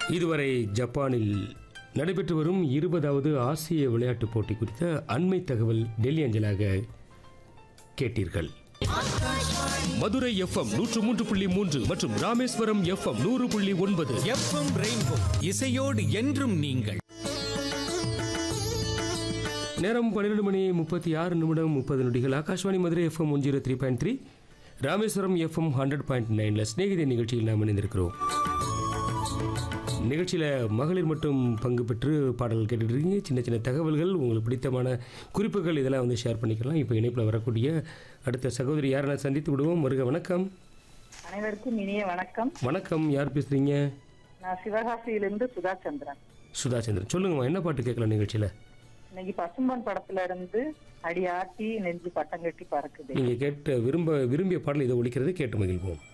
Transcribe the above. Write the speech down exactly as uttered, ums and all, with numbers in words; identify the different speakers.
Speaker 1: இதுவரை ஜப்பானில் நடைபெற்று வரும் இருபதாவது ஆசிய விளையாட்டுப் போட்டி குறித்த அண்மை தகவல் டெல்லி அஞ்சலாக கேட்டீர்கள். மதுரை எஃப்எம் நூற்று மூன்று புள்ளி மூன்று மற்றும் ராமேஸ்வரம் எஃப்எம் நூறு புள்ளி ஒன்பது.
Speaker 2: எஃப்எம் ரெயின்போ இசையோடு என்றும் நீங்கள்.
Speaker 1: நேரம் பன்னிரண்டு மணி முப்பத்தி ஆறு நிமிடம் முப்பது நொடிகள். Akashvani Madurai FM one zero three point three, Rameswaram FM hundred point நைன்ல ஸ்நேகித நிகழ்ச்சியில் நாம் இணைந்திருக்கிறோம். நிகழ்ச்சியில் மகளிர் மட்டும் பங்கு பெற்று பாடல்கள் கேட்டுட்டு இருக்கீங்க. சின்ன சின்ன தகவல்கள், உங்களுக்கு பிடித்தமான குறிப்புகள் இதெல்லாம் வந்து ஷேர் பண்ணிக்கலாம். இப்போ இணைப்பில் வரக்கூடிய அடுத்த சகோதரி யாரை சந்தித்து விடுவோம். வருக. வணக்கம்.
Speaker 3: அனைவருக்கும் இனிய வணக்கம்.
Speaker 1: வணக்கம். யார் பேசுறீங்க?
Speaker 3: நான் சிவகாசியிலிருந்து சுதா சந்திரன்.
Speaker 1: சுதா சந்திரன், சொல்லுங்கம்மா, என்ன பாட்டு கேட்கலாம் நிகழ்ச்சியில்?
Speaker 3: இன்னைக்கு பசும்பொன் படத்துல இருந்து அடி ஆட்டி நெஞ்சு பட்டம் கட்டி பறக்குது.
Speaker 1: நீங்கள் கேட்ட விரும்ப விரும்பிய பாடல் இதை ஒலிக்கிறது, கேட்டு மகிழ்வோம்.